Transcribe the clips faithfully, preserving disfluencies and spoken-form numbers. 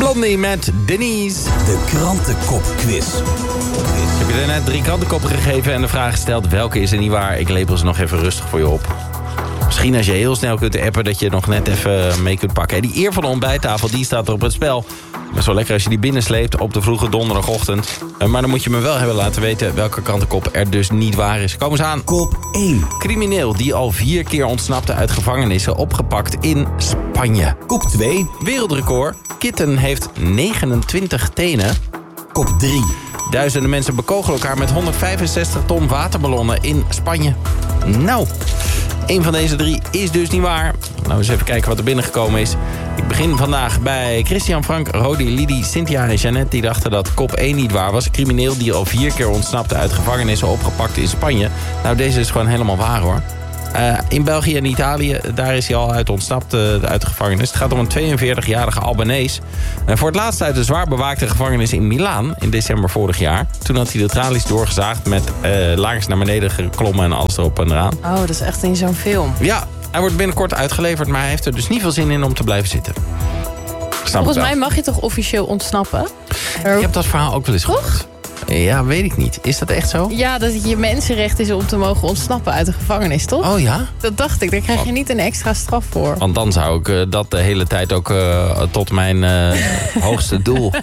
Blondie met Denise. De krantenkopquiz. Ik heb je er net drie krantenkoppen gegeven en de vraag gesteld... welke is er niet waar? Ik lepel ze nog even rustig voor je op. Misschien als je heel snel kunt appen dat je nog net even mee kunt pakken. Die eer van de ontbijttafel, die staat er op het spel. Best wel lekker als je die binnensleept op de vroege donderdagochtend. Maar dan moet je me wel hebben laten weten welke krantenkop er dus niet waar is. Kom eens aan. Kop één. Crimineel die al vier keer ontsnapte uit gevangenissen opgepakt in Spanje. Kop twee. Wereldrecord. Kitten heeft negenentwintig tenen. Kop drie. Duizenden mensen bekogelen elkaar met honderdvijfenzestig ton waterballonnen in Spanje. Nou, één van deze drie is dus niet waar. Nou, eens even kijken wat er binnengekomen is. Ik begin vandaag bij Christian, Frank, Rodi, Lidi, Cynthia en Jeannette... die dachten dat kop één niet waar was. Een crimineel die al vier keer ontsnapte uit gevangenissen opgepakt in Spanje. Nou, deze is gewoon helemaal waar, hoor. Uh, in België en Italië, daar is hij al uit ontsnapt uh, uit de gevangenis. Het gaat om een tweeënveertigjarige Albanees. Uh, voor het laatst uit de zwaar bewaakte gevangenis in Milaan in december vorig jaar. Toen had hij de tralies doorgezaagd met uh, lagers naar beneden geklommen en alles erop en eraan. Oh, dat is echt in zo'n film. Ja, hij wordt binnenkort uitgeleverd, maar hij heeft er dus niet veel zin in om te blijven zitten. Snap Volgens mij mag je toch officieel ontsnappen? Ik heb dat verhaal ook wel eens gehoord. Ja, weet ik niet. Is dat echt zo? Ja, dat het je mensenrecht is om te mogen ontsnappen uit de gevangenis, toch? Oh ja? Dat dacht ik. Daar krijg je Oh. niet een extra straf voor. Want dan zou ik uh, dat de hele tijd ook uh, tot mijn uh, hoogste doel...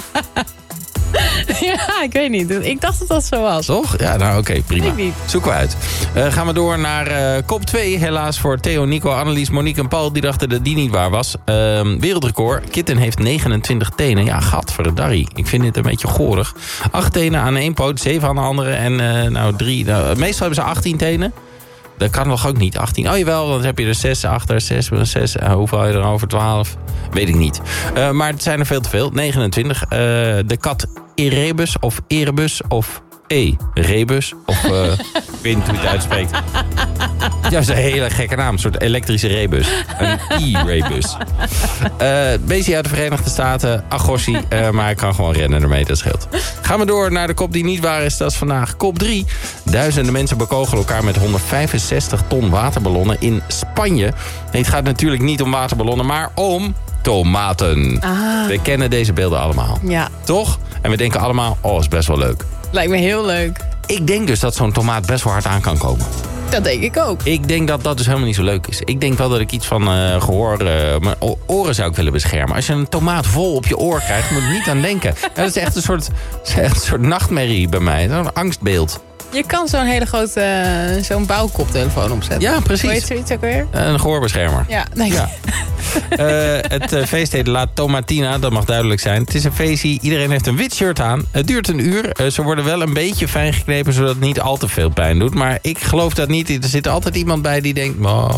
Ja, ik weet niet. Ik dacht dat dat zo was. Toch? Ja, nou oké, okay, prima. Ik niet. Zoeken we uit. Uh, gaan we door naar uh, kop twee. Helaas voor Theo, Nico, Annelies, Monique en Paul. Die dachten dat die niet waar was. Uh, wereldrecord. Kitten heeft negenentwintig tenen. Ja, gadverdarrie. Ik vind dit een beetje gorig. Acht tenen aan één poot, zeven aan de andere. En uh, nou drie. Nou, meestal hebben ze achttien tenen. Dat kan nog ook niet. achttien. Oh jawel, dan heb je er zes achter. zes, zes. Uh, hoeveel had je er over? twaalf. Weet ik niet. Uh, maar het zijn er veel te veel. negenentwintig. Uh, de kat Erebus of Erebus of E-Rebus. Of uh, ik weet niet hoe je het uitspreekt. Ja, dat is een hele gekke naam. Een soort elektrische rebus. Een E-Rebus. Uh, beestje uit de Verenigde Staten. Agossi. Uh, maar hij kan gewoon rennen ermee. Dat scheelt. Gaan we door naar de kop die niet waar is. Dat is vandaag kop drie. Duizenden mensen bekogelen elkaar met honderdvijfenzestig ton waterballonnen in Spanje. Nee, het gaat natuurlijk niet om waterballonnen, maar om tomaten. Ah. We kennen deze beelden allemaal. Ja. Toch? En we denken allemaal, oh, is best wel leuk. Lijkt me heel leuk. Ik denk dus dat zo'n tomaat best wel hard aan kan komen. Dat denk ik ook. Ik denk dat dat dus helemaal niet zo leuk is. Ik denk wel dat ik iets van uh, gehoor... Uh, mijn oren zou ik willen beschermen. Als je een tomaat vol op je oor krijgt, moet je niet aan denken. Ja, dat is echt een soort, echt een soort nachtmerrie bij mij. Een angstbeeld. Je kan zo'n hele grote, uh, zo'n bouwkoptelefoon opzetten. Ja, precies. Hoe heet zoiets ook weer? Een gehoorbeschermer. Ja, nee. Ja. uh, het uh, feest heet La Tomatina, dat mag duidelijk zijn. Het is een feestje, iedereen heeft een wit shirt aan. Het duurt een uur. Uh, ze worden wel een beetje fijn geknepen, zodat het niet al te veel pijn doet. Maar ik geloof dat niet. Er zit altijd iemand bij die denkt... Oh,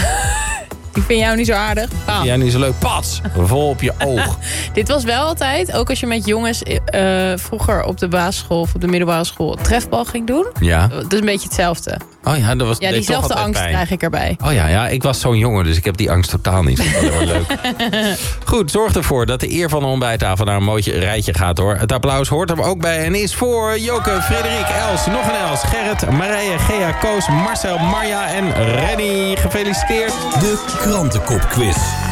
ik vind jou niet zo aardig. Ah. ja, niet zo leuk. Pats! Vol op je oog. Dit was wel altijd, ook als je met jongens uh, vroeger op de basisschool of op de middelbare school trefbal ging doen. Ja. Dat is een beetje hetzelfde. Oh ja, dat was Ja, diezelfde angst pijn. krijg ik erbij. Oh ja, ja, ik was zo'n jongen, dus ik heb die angst totaal niet. Dat is wel leuk. Goed, zorg ervoor dat de eer van de ontbijttafel naar een mooi rijtje gaat, hoor. Het applaus hoort er ook bij en is voor Joke, Frederik, Els, nog een Els, Gerrit, Marije, Gea, Koos, Marcel, Marja en Renny. Gefeliciteerd. De krantenkopquiz.